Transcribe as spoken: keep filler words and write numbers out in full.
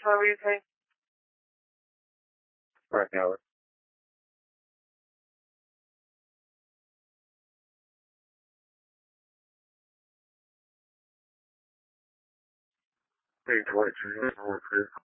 what were you saying? Right now, Hey, Dwight, can you work here?